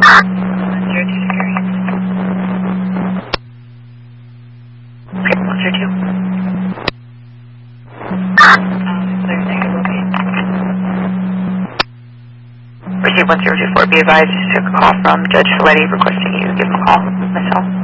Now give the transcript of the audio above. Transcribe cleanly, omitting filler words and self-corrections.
Okay, 102. Receive 1024. Be advised, just took a call from Judge Filletti requesting you give him a call. Myself.